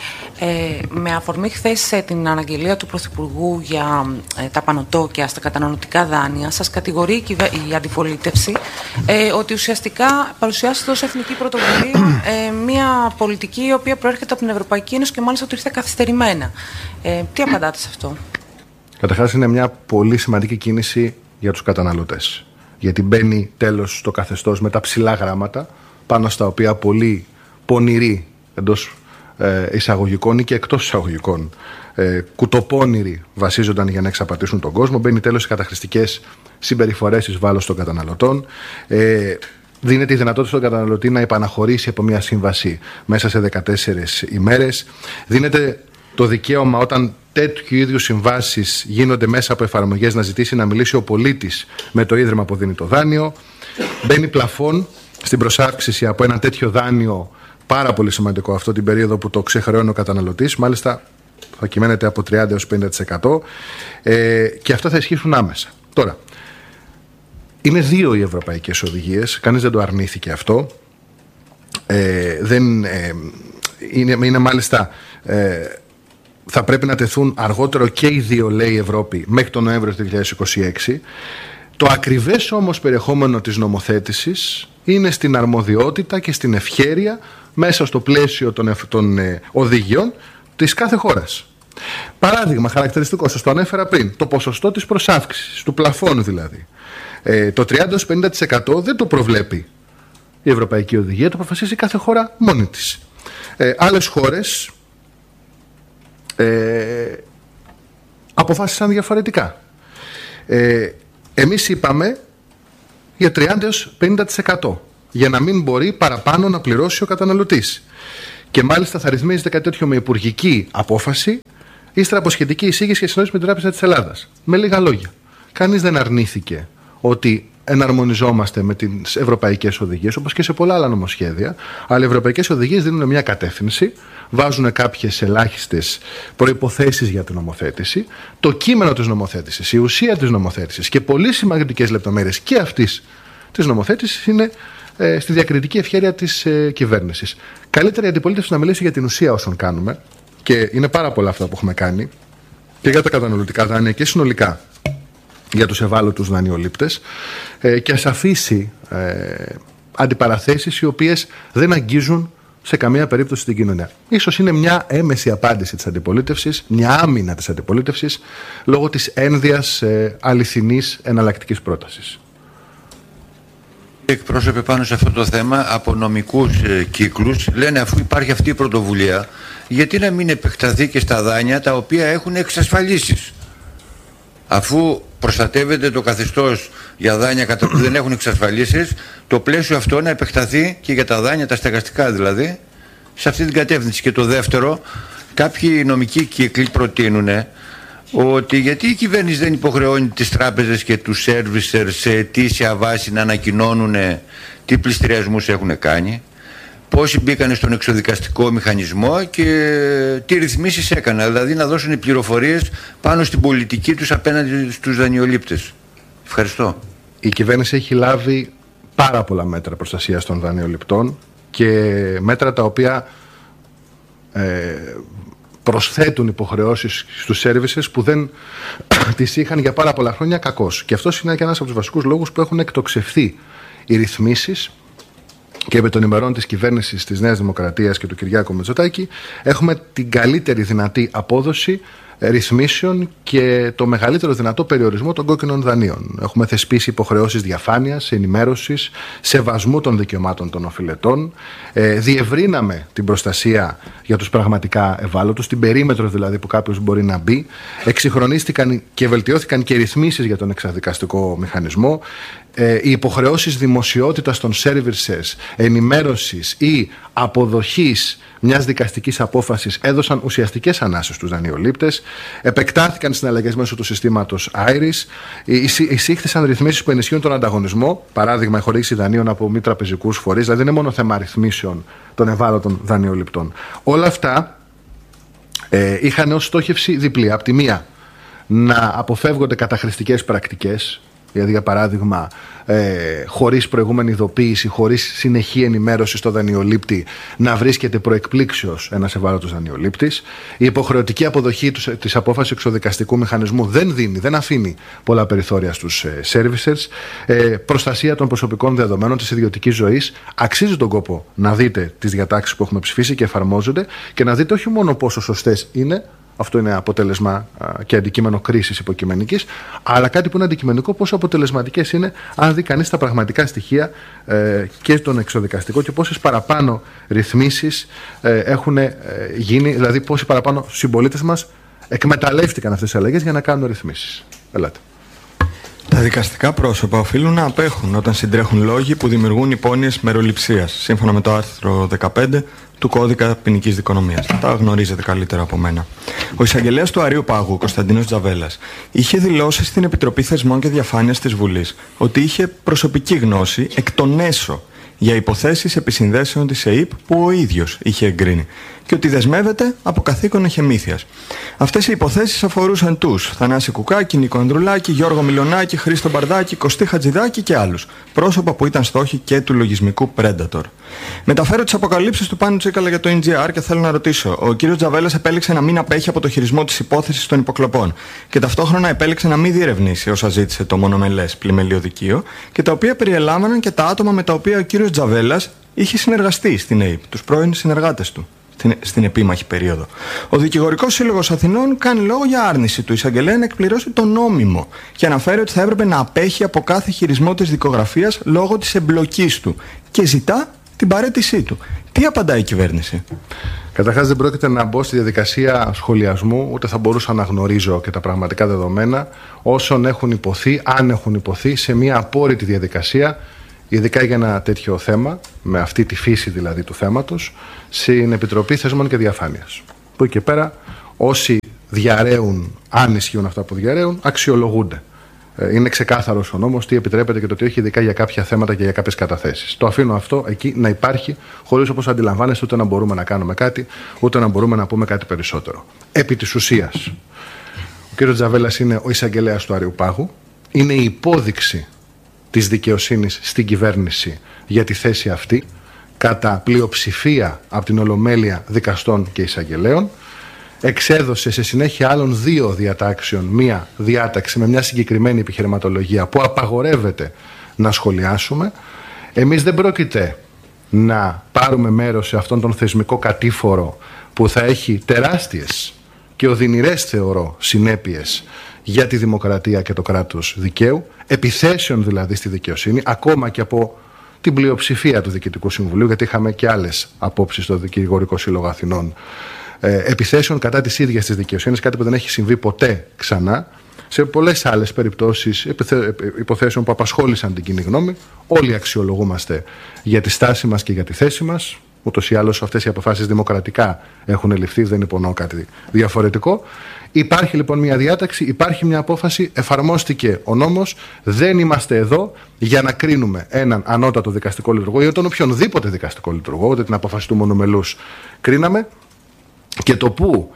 Με αφορμή χθες την αναγγελία του Πρωθυπουργού για τα πανωτόκια στα καταναλωτικά δάνεια, σας κατηγορεί η αντιπολίτευση ότι ουσιαστικά παρουσιάσετε ως εθνική πρωτοβουλία μια πολιτική η οποία προέρχεται από την Ευρωπαϊκή Ένωση και μάλιστα ότι ήρθε καθυστερημένα. Τι απαντάτε σε αυτό? Καταρχάς είναι μια πολύ σημαντική κίνηση για τους καταναλωτές, γιατί μπαίνει τέλος στο καθεστώς με τα ψηλά γράμματα πάνω στα οποία πολλοί πονηροί εντός εισαγωγικών ή και εκτός εισαγωγικών κουτοπώνηροι βασίζονταν για να εξαπατήσουν τον κόσμο. Μπαίνει τέλος σε καταχρηστικές συμπεριφορές εις βάρος των καταναλωτών. Δίνεται η δυνατότητα στον καταναλωτή να επαναχωρήσει από μια σύμβαση μέσα σε 14 ημέρες. Δίνεται το δικαίωμα όταν τέτοιου είδους συμβάσεις γίνονται μέσα από εφαρμογές να ζητήσει να μιλήσει ο πολίτης με το ίδρυμα που δίνει το δάνειο. Μπαίνει πλαφόν στην προσάυξηση από ένα τέτοιο δάνειο. Πάρα πολύ σημαντικό αυτό την περίοδο που το ξεχρεώνει ο καταναλωτής. Μάλιστα θα κυμαίνεται από 30% έως 50% και αυτά θα ισχύσουν άμεσα. Τώρα, είναι δύο οι ευρωπαϊκές οδηγίες, κανείς δεν το αρνήθηκε αυτό. Είναι μάλιστα θα πρέπει να τεθούν αργότερο και οι δύο, λέει η Ευρώπη, μέχρι τον Νοέμβριο του 2026. Το ακριβές όμως περιεχόμενο της νομοθέτησης είναι στην αρμοδιότητα και στην ευχέρεια μέσα στο πλαίσιο των οδηγιών της κάθε χώρας. Παράδειγμα χαρακτηριστικό, σας το ανέφερα πριν, το ποσοστό της προσάυξησης, του πλαφώνου δηλαδή. Το 30-50% δεν το προβλέπει η Ευρωπαϊκή Οδηγία, το αποφασίζει κάθε χώρα μόνη της. Άλλες χώρες αποφάσισαν διαφορετικά. Εμείς είπαμε για 30-50%. για να μην μπορεί παραπάνω να πληρώσει ο καταναλωτής. Και μάλιστα θα ρυθμίζεται κάτι τέτοιο με υπουργική απόφαση, ύστερα από σχετική εισήγηση και συνόηση με την Τράπεζα της Ελλάδας. Με λίγα λόγια, κανείς δεν αρνήθηκε ότι εναρμονιζόμαστε με τις ευρωπαϊκές οδηγίες, όπως και σε πολλά άλλα νομοσχέδια, αλλά οι ευρωπαϊκές οδηγίες δίνουν μια κατεύθυνση, βάζουν κάποιες ελάχιστες προϋποθέσεις για την νομοθέτηση. Το κείμενο της νομοθέτησης, η ουσία της νομοθέτησης και πολύ σημαντικές λεπτομέρειες και αυτής της νομοθέτησης είναι στη διακριτική ευχέρεια της κυβέρνησης. Καλύτερα η αντιπολίτευση να μιλήσει για την ουσία όσων κάνουμε, και είναι πάρα πολλά αυτά που έχουμε κάνει και για τα καταναλωτικά δάνεια και συνολικά για τους ευάλωτους δανειολήπτες, και ας αφήσει αντιπαραθέσεις οι οποίες δεν αγγίζουν σε καμία περίπτωση την κοινωνία. Ίσως είναι μια έμεση απάντηση της αντιπολίτευσης, μια άμυνα της αντιπολίτευσης λόγω της ένδυας αληθινής εναλλακτικής πρότασης. Εκπρόσωπε, πάνω σε αυτό το θέμα από νομικούς κύκλους λένε, αφού υπάρχει αυτή η πρωτοβουλία, γιατί να μην επεκταθεί και στα δάνεια τα οποία έχουν εξασφαλίσεις, αφού προστατεύεται το καθεστώς για δάνεια που δεν έχουν εξασφαλίσεις, το πλαίσιο αυτό να επεκταθεί και για τα δάνεια, τα στεγαστικά δηλαδή, σε αυτή την κατεύθυνση. Και το δεύτερο, κάποιοι νομικοί κύκλοι προτείνουν ότι γιατί η κυβέρνηση δεν υποχρεώνει τις τράπεζες και τους servicers σε αιτήσια βάση να ανακοινώνουν τι πληστηριασμούς έχουν κάνει, πόσοι μπήκαν στον εξοδικαστικό μηχανισμό και τι ρυθμίσεις έκαναν, δηλαδή να δώσουν πληροφορίες πάνω στην πολιτική τους απέναντι στους δανειολήπτες. Ευχαριστώ. Η κυβέρνηση έχει λάβει πάρα πολλά μέτρα προστασίας των δανειοληπτών και μέτρα τα οποία προσθέτουν υποχρεώσεις στους services που δεν τις είχαν για πάρα πολλά χρόνια κακώς. Και αυτός είναι και ένας από τους βασικούς λόγους που έχουν εκτοξευθεί οι ρυθμίσεις, και με των ημερών της κυβέρνησης της Νέας Δημοκρατίας και του Κυριάκου Μητσοτάκη έχουμε την καλύτερη δυνατή απόδοση ρυθμίσεων και το μεγαλύτερο δυνατό περιορισμό των κόκκινων δανείων. Έχουμε θεσπίσει υποχρεώσεις διαφάνειας, ενημέρωσης, σεβασμού των δικαιωμάτων των οφειλετών. Διευρύναμε την προστασία για τους πραγματικά ευάλωτους, την περίμετρο δηλαδή που κάποιος μπορεί να μπει. Εξυγχρονίστηκαν και βελτιώθηκαν και ρυθμίσεις για τον εξαδικαστικό μηχανισμό. Οι υποχρεώσεις δημοσιότητας των services, ενημέρωσης ή αποδοχής μιας δικαστικής απόφασης έδωσαν ουσιαστικές ανάσες στους δανειολήπτες. Επεκτάθηκαν συναλλαγές μέσω του συστήματος IRIS. Εισήχθησαν ρυθμίσεις που ενισχύουν τον ανταγωνισμό. Παράδειγμα, η χορήγηση δανείων από μη τραπεζικούς φορείς. Δηλαδή, δεν είναι μόνο θέμα ρυθμίσεων των ευάλωτων δανειοληπτών. Όλα αυτά είχαν ως στόχευση διπλή. Απ' τη μία, να αποφεύγονται καταχρηστικές πρακτικές. Δηλαδή, για παράδειγμα, χωρίς προηγούμενη ειδοποίηση, χωρίς συνεχή ενημέρωση στο δανειολήπτη, να βρίσκεται προεκπλήξεως ένας ευάλωτος δανειολήπτης. Η υποχρεωτική αποδοχή της απόφασης εξοδικαστικού μηχανισμού δεν αφήνει πολλά περιθώρια στους servicers. Προστασία των προσωπικών δεδομένων της ιδιωτικής ζωής. Αξίζει τον κόπο να δείτε τις διατάξεις που έχουμε ψηφίσει και εφαρμόζονται και να δείτε όχι μόνο πόσο σωστές είναι. Αυτό είναι αποτέλεσμα και αντικείμενο κρίσης υποκειμενικής, αλλά κάτι που είναι αντικειμενικό, πόσο αποτελεσματικές είναι, αν δει κανείς τα πραγματικά στοιχεία και τον εξοδικαστικό και πόσες παραπάνω ρυθμίσεις έχουν γίνει, δηλαδή πόσοι παραπάνω συμπολίτες μας εκμεταλλεύτηκαν αυτές τις αλλαγές για να κάνουν ρυθμίσεις. Ελάτε. Τα δικαστικά πρόσωπα οφείλουν να απέχουν όταν συντρέχουν λόγοι που δημιουργούν υπόνοιες μεροληψίας, σύμφωνα με το άρθρο 15 του Κώδικα Ποινικής Δικονομίας. Τα γνωρίζετε καλύτερα από μένα. Ο εισαγγελέας του Αρείου Πάγου, Κωνσταντίνος Τζαβέλας, είχε δηλώσει στην Επιτροπή Θεσμών και Διαφάνειας της Βουλής ότι είχε προσωπική γνώση εκ των έσω για υποθέσεις επισυνδέσεων της ΕΥΠ που ο ίδιος είχε εγκρίνει και ότι δεσμεύεται από καθήκον εχεμήθειας. Αυτές οι υποθέσεις αφορούσαν τους Θανάση Κουκάκη, Νίκο Ανδρουλάκη, Γιώργο Μιλονάκη, Χρήστο Μπαρδάκη, Κωστή Χατζηδάκη και άλλους, πρόσωπα που ήταν στόχοι και του λογισμικού Predator. Μεταφέρω τις αποκαλύψεις του Πάνου Τσίκαλα για το NGR και θέλω να ρωτήσω: ο κύριος Τζαβέλας επέλεξε να μην απέχει από το χειρισμό της υπόθεσης των υποκλοπών και ταυτόχρονα επέλεξε να μην διερευνήσει όσα ζήτησε το μονομελές πλημελιωδικείο και τα οποία περιελάμβαναν και τα άτομα με τα οποία ο κύριος Τζαβέλας είχε συνεργαστεί στην ΑΕΠ, τους πρώην συνεργάτες του στην επίμαχη περίοδο. Ο Δικηγορικός Σύλλογος Αθηνών κάνει λόγο για άρνηση του εισαγγελέα να εκπληρώσει το νόμιμο και αναφέρει ότι θα έπρεπε να απέχει από κάθε χειρισμό της δικογραφίας λόγω της εμπλοκής του και ζητά την παραίτησή του. Τι απαντάει η κυβέρνηση? Καταρχάς, δεν πρόκειται να μπω στη διαδικασία σχολιασμού, ούτε θα μπορούσα να γνωρίζω και τα πραγματικά δεδομένα όσων έχουν υποθεί, αν έχουν υποθεί, σε μια απόρριτη διαδικασία ειδικά για ένα τέτοιο θέμα, με αυτή τη φύση δηλαδή του θέματος, στην Επιτροπή Θεσμών και Διαφάνειας. Που εκεί πέρα όσοι διαρρέουν, αν ισχύουν αυτά που διαρρέουν, αξιολογούνται. Είναι ξεκάθαρος ο νόμος τι επιτρέπεται και το τι όχι, ειδικά για κάποια θέματα και για κάποιες καταθέσεις. Το αφήνω αυτό εκεί να υπάρχει, χωρίς, όπως αντιλαμβάνεστε, ούτε να μπορούμε να κάνουμε κάτι, ούτε να μπορούμε να πούμε κάτι περισσότερο. Επί της ουσίας, ο κ. Τζαβέλας είναι ο εισαγγελέας του Αριουπάγου, είναι η υπόδειξη της δικαιοσύνης στην κυβέρνηση για τη θέση αυτή, κατά πλειοψηφία από την Ολομέλεια δικαστών και εισαγγελέων. Εξέδωσε σε συνέχεια άλλων 2 διατάξεων μία διάταξη με μια συγκεκριμένη επιχειρηματολογία που απαγορεύεται να σχολιάσουμε. Εμείς δεν πρόκειται να πάρουμε μέρος σε αυτόν τον θεσμικό κατήφορο που θα έχει τεράστιες και οδυνηρές, θεωρώ, συνέπειες για τη δημοκρατία και το κράτος δικαίου, επιθέσεων δηλαδή στη δικαιοσύνη, ακόμα και από την πλειοψηφία του Διοικητικού Συμβουλίου, γιατί είχαμε και άλλες απόψεις στο Δικηγορικό Σύλλογο Αθηνών, επιθέσεων κατά της ίδιας της δικαιοσύνης, κάτι που δεν έχει συμβεί ποτέ ξανά. Σε πολλές άλλες περιπτώσεις υποθέσεων που απασχόλησαν την κοινή γνώμη, όλοι αξιολογούμαστε για τη στάση μας και για τη θέση μας. Ούτως ή άλλως αυτές οι αποφάσεις δημοκρατικά έχουν ληφθεί, δεν υπονοώ κάτι διαφορετικό. Υπάρχει λοιπόν μια διάταξη, υπάρχει μια απόφαση, εφαρμόστηκε ο νόμος. Δεν είμαστε εδώ για να κρίνουμε έναν ανώτατο δικαστικό λειτουργό ή τον οποιονδήποτε δικαστικό λειτουργό, ούτε την απόφαση του μονομελούς κρίναμε. Και το που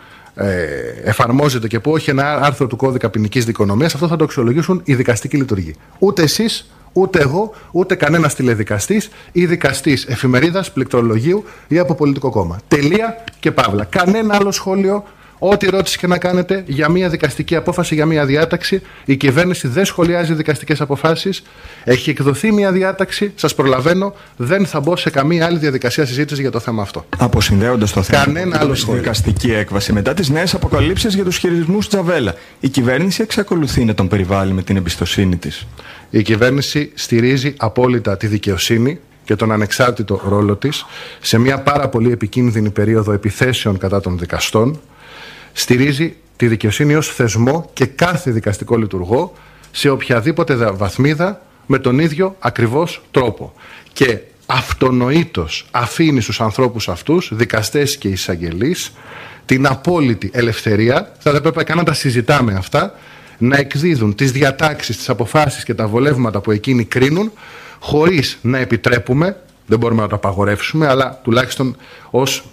εφαρμόζεται και που όχι ένα άρθρο του κώδικα ποινικής δικονομίας, αυτό θα το αξιολογήσουν οι δικαστικοί λειτουργοί. Ούτε εσείς, ούτε εγώ, ούτε κανένας τηλεδικαστής ή δικαστής εφημερίδας, πληκτρολογίου ή από πολιτικό κόμμα. Τελεία και παύλα. Κανένα άλλο σχόλιο. Ό,τι ερώτηση και να κάνετε για μια δικαστική απόφαση, για μια διάταξη, η κυβέρνηση δεν σχολιάζει δικαστικές αποφάσεις. Έχει εκδοθεί μια διάταξη, σας προλαβαίνω, δεν θα μπω σε καμία άλλη διαδικασία συζήτηση για το θέμα αυτό. Αποσυνδέοντας το θέμα με δικαστική έκβαση, μετά τις νέες αποκαλύψεις για τους χειρισμούς Τζαβέλα, η κυβέρνηση εξακολουθεί να τον περιβάλλει με την εμπιστοσύνη της? Η κυβέρνηση στηρίζει απόλυτα τη δικαιοσύνη και τον ανεξάρτητο ρόλο της σε μια πάρα πολύ επικίνδυνη περίοδο επιθέσεων κατά των δικαστών. Στηρίζει τη δικαιοσύνη ως θεσμό και κάθε δικαστικό λειτουργό σε οποιαδήποτε βαθμίδα με τον ίδιο ακριβώς τρόπο. Και αυτονοήτως αφήνει στους ανθρώπους αυτούς, δικαστές και εισαγγελείς, την απόλυτη ελευθερία, θα πρέπει καν να τα συζητάμε αυτά, να εκδίδουν τις διατάξεις, τις αποφάσεις και τα βολεύματα που εκείνοι κρίνουν, χωρίς να επιτρέπουμε, δεν μπορούμε να το απαγορεύσουμε, αλλά τουλάχιστον ως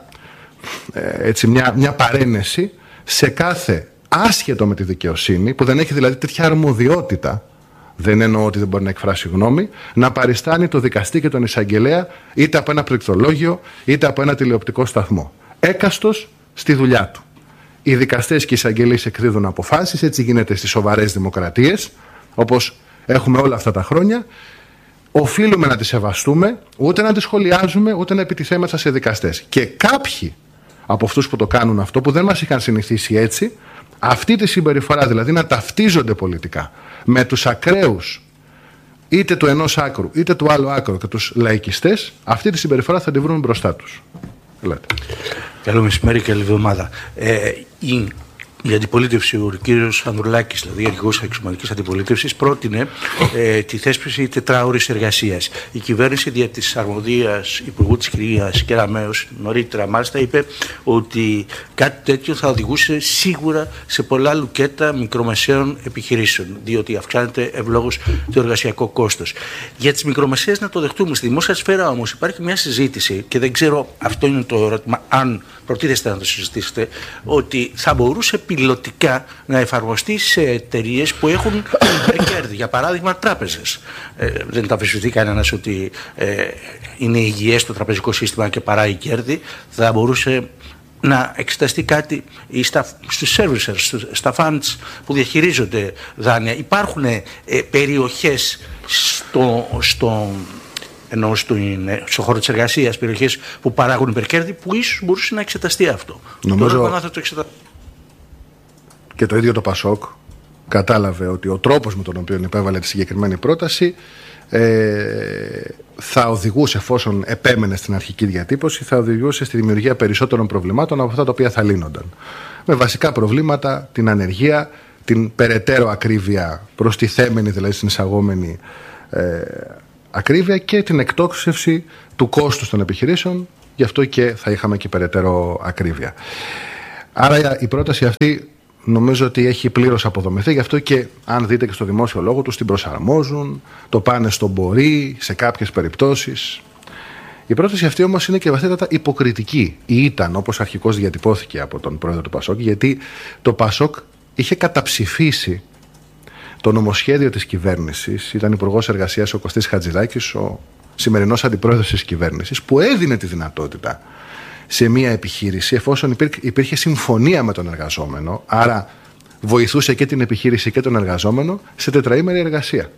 έτσι μια παρένεση σε κάθε άσχετο με τη δικαιοσύνη, που δεν έχει δηλαδή τέτοια αρμοδιότητα, δεν εννοώ ότι δεν μπορεί να εκφράσει γνώμη, να παριστάνει το δικαστή και τον εισαγγελέα είτε από ένα πληκτρολόγιο είτε από ένα τηλεοπτικό σταθμό. Έκαστος στη δουλειά του. Οι δικαστές και οι εισαγγελείς εκδίδουν αποφάσεις, έτσι γίνεται στις σοβαρές δημοκρατίες, όπως έχουμε όλα αυτά τα χρόνια. Οφείλουμε να τις σεβαστούμε, ούτε να τις σχολιάζουμε, ούτε να επιτιθέμεθα σε δικαστές. Και κάποιοι από αυτούς που το κάνουν αυτό, που δεν μας είχαν συνηθίσει έτσι, αυτή τη συμπεριφορά, δηλαδή να ταυτίζονται πολιτικά με τους ακραίους είτε του ενός άκρου είτε του άλλου άκρου και τους λαϊκιστές, αυτή τη συμπεριφορά θα τη βρουν μπροστά τους. Καλό μεσημέρι και καλή εβδομάδα. Η αντιπολίτευση, ο κύριος Ανδρουλάκης, δηλαδή αρχηγός αξιωματικής αντιπολίτευσης, πρότεινε τη θέσπιση 4ωρης εργασίας. Η κυβέρνηση δια της αρμοδίας υπουργού της κυρίας Κεραμέως, νωρίτερα μάλιστα, είπε ότι κάτι τέτοιο θα οδηγούσε σίγουρα σε πολλά λουκέτα μικρομεσαίων επιχειρήσεων, διότι αυξάνεται ευλόγως το εργασιακό κόστος. Για τις μικρομεσαίες να το δεχτούμε. Στη δημόσια σφαίρα όμως υπάρχει μια συζήτηση, και δεν ξέρω, αυτό είναι το ερώτημα, αν προτίθεστε να το συζητήσετε, ότι θα μπορούσε πιλωτικά να εφαρμοστεί σε εταιρείες που έχουν κέρδη. Για παράδειγμα, τράπεζες. Δεν τα αμφισβητεί κανένας ότι είναι υγιές το τραπεζικό σύστημα και παράγει κέρδη. Θα μπορούσε να εξεταστεί κάτι στους servicers, στα funds που διαχειρίζονται δάνεια. Υπάρχουν περιοχές ενώ στον χώρο της εργασίας, περιοχές που παράγουν υπερκέρδη, που ίσως μπορούσε να εξεταστεί αυτό. Νομίζω τώρα θα το εξεταστεί. Και το ίδιο το Πασόκ κατάλαβε ότι ο τρόπος με τον οποίο υπέβαλε τη συγκεκριμένη πρόταση θα οδηγούσε, εφόσον επέμενε στην αρχική διατύπωση, θα οδηγούσε στη δημιουργία περισσότερων προβλημάτων από αυτά τα οποία θα λύνονταν. Με βασικά προβλήματα την ανεργία, την περαιτέρω ακρίβεια προστιθέμενη δηλαδή στην εισαγόμενη ακρίβεια και την εκτόξευση του κόστους των επιχειρήσεων, γι' αυτό και θα είχαμε και περαιτέρω ακρίβεια. Άρα η πρόταση αυτή νομίζω ότι έχει πλήρως αποδομηθεί, γι' αυτό και αν δείτε και στο δημόσιο λόγο τους την προσαρμόζουν, το πάνε στον μπορεί σε κάποιες περιπτώσεις. Η πρόταση αυτή όμως είναι και βαθύτατα υποκριτική, ή ήταν, όπως αρχικώς διατυπώθηκε από τον πρόεδρο του ΠΑΣΟΚ, γιατί το ΠΑΣΟΚ είχε καταψηφίσει το νομοσχέδιο της κυβέρνησης, ήταν υπουργός εργασίας ο Κωστής Χατζηδάκης, ο σημερινός αντιπρόεδρος της κυβέρνησης, που έδινε τη δυνατότητα σε μια επιχείρηση, εφόσον υπήρχε συμφωνία με τον εργαζόμενο, άρα βοηθούσε και την επιχείρηση και τον εργαζόμενο, σε τετραήμερη εργασία.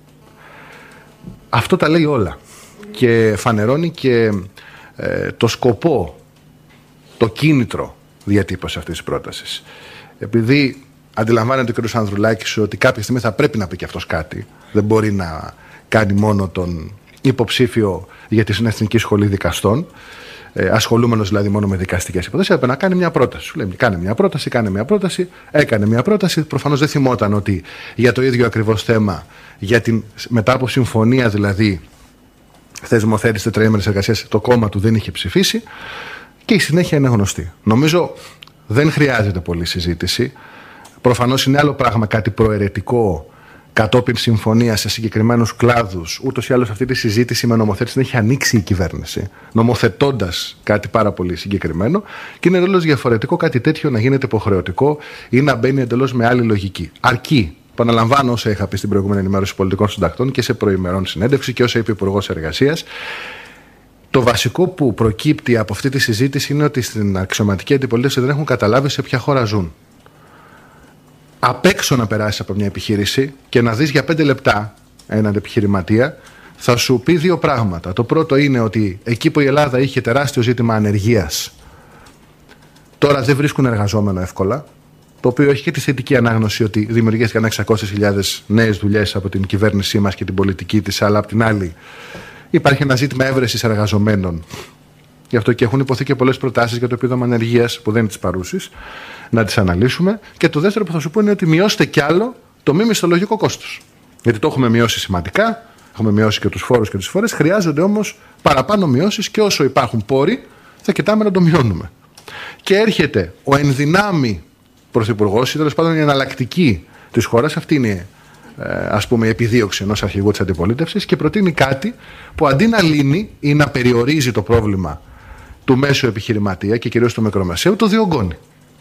Αυτό τα λέει όλα και φανερώνει και το σκοπό, το κίνητρο διατύπωση αυτής της πρότασης. Επειδή αντιλαμβάνεται ο κ. Ανδρουλάκης ότι κάποια στιγμή θα πρέπει να πει και αυτός κάτι, δεν μπορεί να κάνει μόνο τον υποψήφιο για τη Εθνική Σχολή Δικαστών, ασχολούμενος δηλαδή μόνο με δικαστικές υποθέσεις, έπρεπε να κάνει μια πρόταση. Σου λέει: κάνε μια πρόταση. Έκανε μια πρόταση. Προφανώς δεν θυμόταν ότι για το ίδιο ακριβώς θέμα, μετά από συμφωνία δηλαδή θεσμοθέτηση τετραήμερης εργασίας, το κόμμα του δεν είχε ψηφίσει και η συνέχεια είναι γνωστή. Νομίζω δεν χρειάζεται πολλή συζήτηση. Προφανώς είναι άλλο πράγμα κάτι προαιρετικό κατόπιν συμφωνία σε συγκεκριμένους κλάδους. Ούτως ή άλλως αυτή τη συζήτηση με νομοθέτηση την έχει ανοίξει η κυβέρνηση, νομοθετώντας κάτι πάρα πολύ συγκεκριμένο, και είναι εντελώς διαφορετικό κάτι τέτοιο να γίνεται υποχρεωτικό ή να μπαίνει εντελώς με άλλη λογική. Αρκεί, επαναλαμβάνω όσα είχα πει στην προηγούμενη ενημέρωση πολιτικών συντακτών και σε προημερών συνέντευξη και όσα είπε ο Υπουργός Εργασίας. Το βασικό που προκύπτει από αυτή τη συζήτηση είναι ότι στην αξιωματική αντιπολίτευση δεν έχουν καταλάβει σε ποια χώρα ζουν. Απ' έξω να περάσει από μια επιχείρηση και να δεις για 5 λεπτά έναν επιχειρηματία, θα σου πει δύο πράγματα. Το πρώτο είναι ότι εκεί που η Ελλάδα είχε τεράστιο ζήτημα ανεργίας, τώρα δεν βρίσκουν εργαζόμενο εύκολα, το οποίο έχει και τη θετική ανάγνωση ότι δημιουργήθηκαν 600.000 νέες δουλειές από την κυβέρνησή μας και την πολιτική της, αλλά απ' την άλλη υπάρχει ένα ζήτημα έβρεσης εργαζομένων. Γι' αυτό και έχουν υποθεί και πολλές προτάσεις για το επίδομα ανεργίας που δεν είναι της παρούσης, να τις αναλύσουμε. Και το δεύτερο που θα σου πω είναι ότι μειώστε κι άλλο το μη μισθολογικό κόστος. Γιατί το έχουμε μειώσει σημαντικά, έχουμε μειώσει και τους φόρους και τις εισφορές. Χρειάζονται όμως παραπάνω μειώσεις και όσο υπάρχουν πόροι θα κοιτάμε να το μειώνουμε. Και έρχεται ο ενδυνάμει πρωθυπουργός, ή τέλος πάντων η εναλλακτική της χώρας, αυτή είναι ας πούμε η επιδίωξη ενός αρχηγού της αντιπολίτευσης, και προτείνει κάτι που αντί να λύνει ή να περιορίζει το πρόβλημα του μέσου επιχειρηματία και κυρίως του μικρομεσαίου, το διωγγώνει.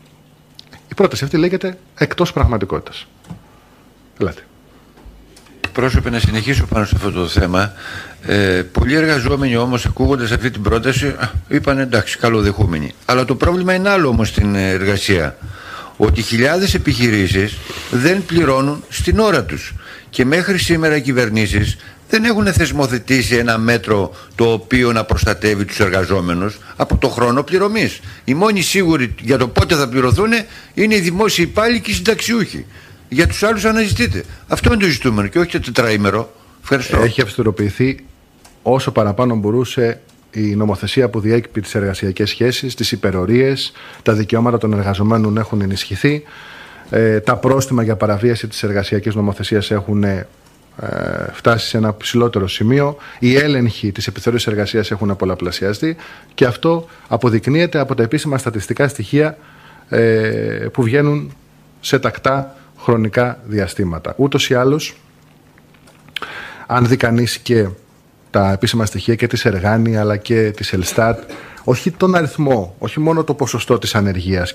Η πρόταση αυτή λέγεται εκτός πραγματικότητας. Ελάτε. Πρόσωπε, να συνεχίσω πάνω σε αυτό το θέμα. Πολλοί εργαζόμενοι όμως, ακούγοντας αυτή την πρόταση, είπαν εντάξει, καλοδεχούμενοι. Αλλά το πρόβλημα είναι άλλο όμως στην εργασία. Ότι χιλιάδες επιχειρήσεις δεν πληρώνουν στην ώρα τους. Και μέχρι σήμερα οι κυβερνήσεις δεν έχουν θεσμοθετήσει ένα μέτρο το οποίο να προστατεύει τους εργαζόμενους από το χρόνο πληρωμής. Οι μόνοι σίγουροι για το πότε θα πληρωθούν είναι οι δημόσιοι υπάλληλοι και οι συνταξιούχοι. Για τους άλλους αναζητείτε. Αυτό είναι το ζητούμενο και όχι το τετραήμερο. Ευχαριστώ. Έχει αυστηροποιηθεί όσο παραπάνω μπορούσε η νομοθεσία που διέκυπτει τις εργασιακές σχέσεις, τις υπερορίες, τα δικαιώματα των εργαζομένων έχουν ενισχυθεί, τα πρόστιμα για παραβίαση της εργασιακής νομοθεσίας έχουν φτάσει σε ένα ψηλότερο σημείο, οι έλεγχοι της επιθεώρησης εργασίας έχουν πολλαπλασιαστεί, και αυτό αποδεικνύεται από τα επίσημα στατιστικά στοιχεία που βγαίνουν σε τακτά χρονικά διαστήματα. Ούτως ή άλλως, αν δει κανείς και τα επίσημα στοιχεία και της Εργάνη αλλά και της Ελστάτ, όχι τον αριθμό, όχι μόνο το ποσοστό της ανεργίας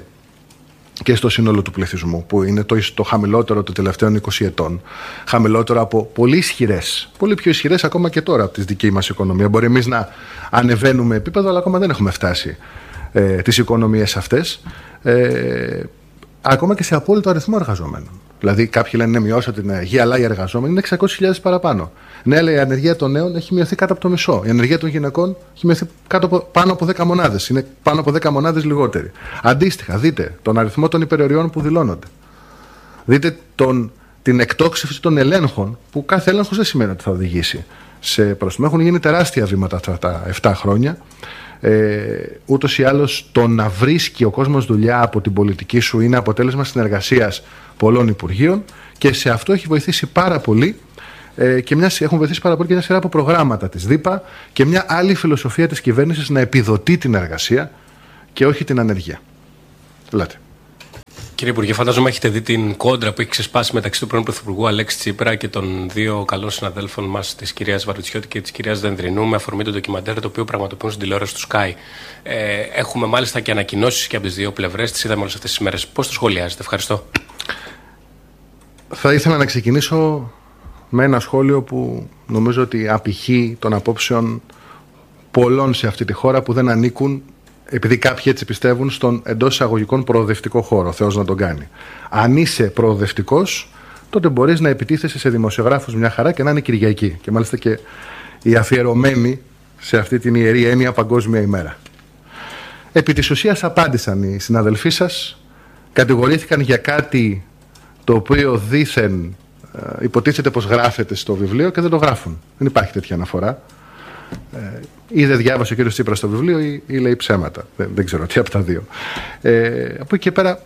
και στο σύνολο του πληθυσμού, που είναι το χαμηλότερο των τελευταίων 20 ετών, χαμηλότερο από πολύ ισχυρές, πολύ πιο ισχυρές ακόμα και τώρα από τη δική μας οικονομία. Μπορεί εμείς να ανεβαίνουμε επίπεδο, αλλά ακόμα δεν έχουμε φτάσει τις οικονομίες αυτές, ακόμα και σε απόλυτο αριθμό εργαζομένων. Δηλαδή, κάποιοι λένε ναι, μειώσατε την ανεργία, αλλά οι εργαζόμενοι είναι 600.000 παραπάνω. Ναι, αλλά η ανεργία των νέων έχει μειωθεί κάτω από το μισό. Η ανεργία των γυναικών έχει μειωθεί πάνω από 10 μονάδες. Είναι πάνω από 10 μονάδες λιγότερη. Αντίστοιχα, δείτε τον αριθμό των υπεροριών που δηλώνονται. Δείτε την εκτόξευση των ελέγχων, που κάθε έλεγχος δεν σημαίνει ότι θα οδηγήσει σε πρόστιμο. Έχουν γίνει τεράστια βήματα αυτά τα 7 χρόνια. Ούτως ή άλλως, το να βρίσκει ο κόσμος δουλειά από την πολιτική σου είναι αποτέλεσμα συνεργασίας πολλών υπουργείων, και σε αυτό έχει βοηθήσει πάρα πολύ Και έχουν βοηθήσει πάρα πολύ και μια σειρά από προγράμματα της ΔΥΠΑ και μια άλλη φιλοσοφία της κυβέρνησης να επιδοτεί την εργασία και όχι την ανεργία. Λέτε. Κύριε Υπουργέ, φαντάζομαι έχετε δει την κόντρα που έχει ξεσπάσει μεταξύ του πρώην Πρωθυπουργού Αλέξη Τσίπρα και των δύο καλών συναδέλφων μας, της κυρίας Βαρουτσιώτη και της κυρίας Δενδρινού, με αφορμή το ντοκιμαντέρ το οποίο πραγματοποιούν στην τηλεόραση του Sky. Έχουμε μάλιστα και ανακοινώσεις και από τις δύο πλευρές, τις είδαμε όλες αυτές τις μέρες. Πώς το σχολιάζετε? Ευχαριστώ. Θα ήθελα να ξεκινήσω με ένα σχόλιο που νομίζω ότι απηχεί των απόψεων πολλών σε αυτή τη χώρα που δεν ανήκουν, επειδή κάποιοι έτσι πιστεύουν, στον εντός εισαγωγικών προοδευτικό χώρο. Θεός να τον κάνει. Αν είσαι προοδευτικός, τότε μπορείς να επιτίθεσαι σε δημοσιογράφους μια χαρά και να είναι Κυριακή. Και μάλιστα και οι αφιερωμένοι σε αυτή την ιερή έννοια Παγκόσμια ημέρα. Επί της ουσίας απάντησαν οι συναδελφοί σας, κατηγορήθηκαν για κάτι το οποίο δήθεν υποτίθεται πως γράφεται στο βιβλίο και δεν το γράφουν. Δεν υπάρχει τέτοια αναφορά. Ή δεν διάβασε ο κύριος Τσίπρας το βιβλίο ή λέει ψέματα. Δεν ξέρω τι από τα δύο. Από εκεί και πέρα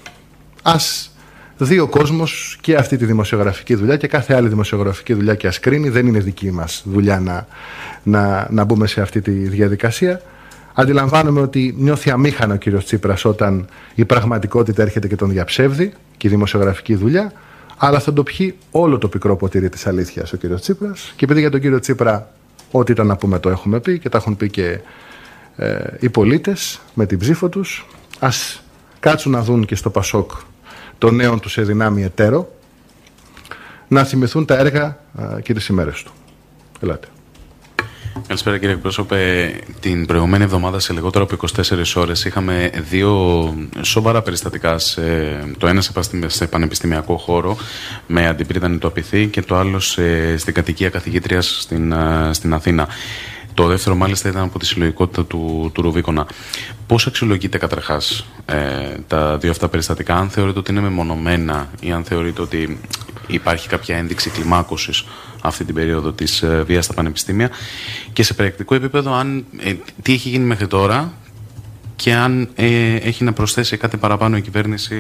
ας δει ο κόσμος και αυτή τη δημοσιογραφική δουλειά και κάθε άλλη δημοσιογραφική δουλειά και ας κρίνει. Δεν είναι δική μας δουλειά να μπούμε σε αυτή τη διαδικασία. Αντιλαμβάνομαι ότι νιώθει αμήχανο ο κύριος Τσίπρας όταν η πραγματικότητα έρχεται και τον διαψεύδει και η δημοσιογραφική δουλειά, αλλά θα το πιει όλο το πικρό ποτήρι της αλήθειας ο κύριος Τσίπρας. Και επειδή για τον κύριο Τσίπρα ό,τι ήταν να πούμε το έχουμε πει και τα έχουν πει και οι πολίτες με την ψήφο τους, ας κάτσουν να δουν και στο Πασόκ το νέο του σε δυνάμει εταίρο, να θυμηθούν τα έργα και τις ημέρες του. Ελάτε. Καλησπέρα κύριε εκπρόσωπε. Την προηγούμενη εβδομάδα σε λιγότερο από 24 ώρες είχαμε δύο σοβαρά περιστατικά. Το ένα σε πανεπιστημιακό χώρο με αντιπρίτανη το Απιθή και το άλλο στην κατοικία καθηγήτριας στην Αθήνα. Το δεύτερο μάλιστα ήταν από τη συλλογικότητα του Ρουβίκονα. Πώς αξιολογείτε καταρχάς τα δύο αυτά περιστατικά, αν θεωρείτε ότι είναι μεμονωμένα ή αν θεωρείτε ότι υπάρχει κάποια ένδειξη κλιμάκωσης αυτή την περίοδο της βίας στα πανεπιστήμια, και σε πρακτικό επίπεδο τι έχει γίνει μέχρι τώρα και αν έχει να προσθέσει κάτι παραπάνω η κυβέρνηση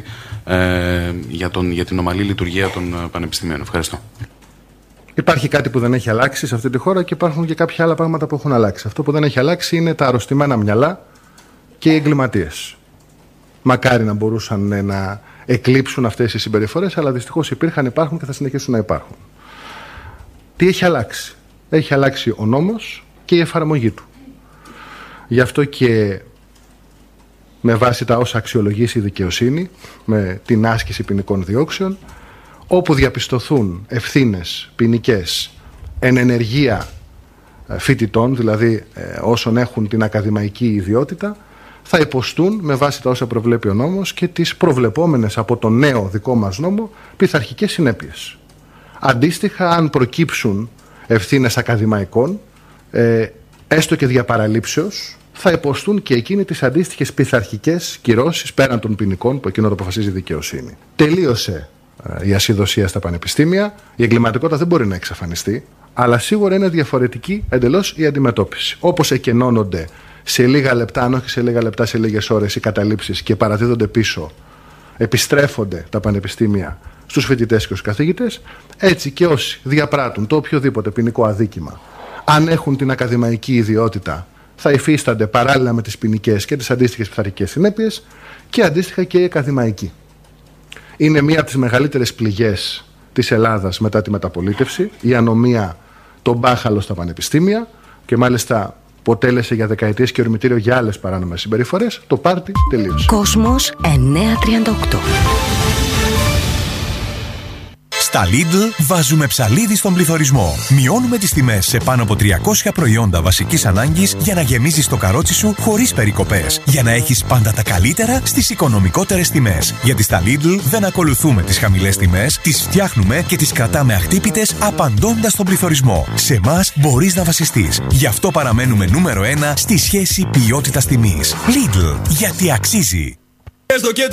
για την ομαλή λειτουργία των πανεπιστημίων. Ευχαριστώ. Υπάρχει κάτι που δεν έχει αλλάξει σε αυτή τη χώρα και υπάρχουν και κάποια άλλα πράγματα που έχουν αλλάξει. Αυτό που δεν έχει αλλάξει είναι τα αρρωστημένα μυαλά και οι εγκληματίες. Μακάρι να μπορούσαν να εκλείψουν αυτές οι συμπεριφορές, αλλά δυστυχώς υπήρχαν, υπάρχουν και θα συνεχίσουν να υπάρχουν. Τι έχει αλλάξει? Έχει αλλάξει ο νόμος και η εφαρμογή του. Γι' αυτό και με βάση τα όσα αξιολογήσει η δικαιοσύνη, με την άσκηση ποινικών διώξεων, όπου διαπιστωθούν ευθύνες ποινικές εν ενεργεία φοιτητών, δηλαδή όσων έχουν την ακαδημαϊκή ιδιότητα, θα υποστούν με βάση τα όσα προβλέπει ο νόμος και τις προβλεπόμενες από το νέο δικό μας νόμο πειθαρχικές συνέπειες. Αντίστοιχα, αν προκύψουν ευθύνες ακαδημαϊκών, έστω και διαπαραλήψεως, θα υποστούν και εκείνοι τις αντίστοιχες πειθαρχικές κυρώσεις πέραν των ποινικών που εκείνο το αποφασίζει η δικαιοσύνη. Τελείωσε η ασυδοσία στα πανεπιστήμια, η εγκληματικότητα δεν μπορεί να εξαφανιστεί, αλλά σίγουρα είναι διαφορετική εντελώς η αντιμετώπιση. Όπως εκενώνονται σε λίγα λεπτά, αν όχι σε λίγα λεπτά, σε λίγες ώρες οι καταλήψεις και παραδίδονται πίσω, επιστρέφονται τα πανεπιστήμια στους φοιτητές και στους καθηγητές, έτσι και όσοι διαπράττουν το οποιοδήποτε ποινικό αδίκημα, αν έχουν την ακαδημαϊκή ιδιότητα, θα υφίστανται παράλληλα με τις ποινικές και τις αντίστοιχες πειθαρχικές συνέπειες και αντίστοιχα και οι ακαδημαϊκοί. Είναι μία από τις μεγαλύτερες πληγές της Ελλάδας μετά τη μεταπολίτευση, η ανομία των μπάχαλων στα πανεπιστήμια, και μάλιστα αποτέλεσε για δεκαετίες και ορμητήριο για άλλες παράνομες συμπεριφορές. Το πάρτι τελείωσε. Κόσμος 938. Στα Lidl βάζουμε ψαλίδι στον πληθωρισμό. Μειώνουμε τις τιμές σε πάνω από 300 προϊόντα βασικής ανάγκης για να γεμίζεις το καρότσι σου χωρίς περικοπές. Για να έχεις πάντα τα καλύτερα στις οικονομικότερες τιμές. Γιατί στα Lidl δεν ακολουθούμε τις χαμηλές τιμές, τις φτιάχνουμε και τις κρατάμε αχτύπητες απαντώντας στον πληθωρισμό. Σε εμάς μπορείς να βασιστείς. Γι' αυτό παραμένουμε νούμερο 1 στη σχέση ποιότητας τιμής. Lidl, γιατί αξίζει.